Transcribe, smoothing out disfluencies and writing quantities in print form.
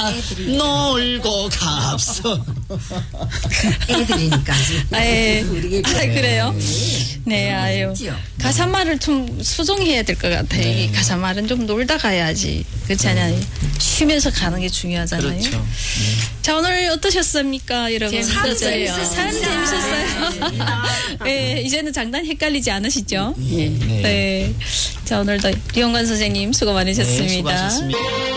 놀고 갑소. 애들이니까. 그래요? 네, 아유. 가사말을 좀 수정해야 될 것 같아요. 이 가사말은 좀 놀다 가야지. 그렇지 않아요? 쉬면서 가는 게 중요하잖아요. 그렇죠. 자, 오늘 어떠셨습니까, 여러분? 참 재밌었어요. 네, 이제는 장단 헷갈리지 않으시죠? 네. 자, 오늘도 리용관 선생님 수고 많으셨습니다. 네, 수고하셨습니다.